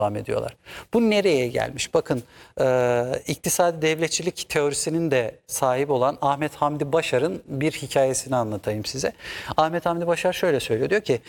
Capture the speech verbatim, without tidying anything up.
devam ediyorlar. Bu nereye gelmiş? Bakın e, iktisadi devletçilik teorisinin de sahibi olan Ahmet Hamdi Başar'ın bir hikayesini anlatayım size. Ahmet Hamdi Başar şöyle söylüyor. Diyor ki